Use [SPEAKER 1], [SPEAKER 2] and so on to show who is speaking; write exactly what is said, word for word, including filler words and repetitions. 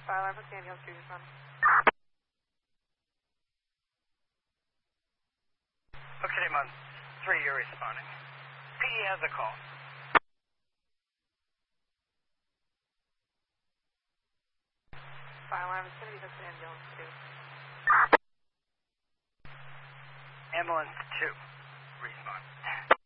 [SPEAKER 1] Fire alarm for Sandy Hill Street, respond.
[SPEAKER 2] Okay, man. Three, you're responding. P E has a call.
[SPEAKER 1] Fire alarm is going to be the Sandy Hill Street.
[SPEAKER 2] Ambulance two, respond.